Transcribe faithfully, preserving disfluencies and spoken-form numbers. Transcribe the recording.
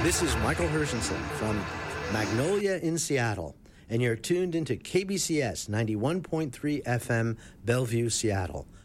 This is Michael Hershenson from Magnolia in Seattle, and you're tuned into K B C S ninety-one point three F M, Bellevue, Seattle.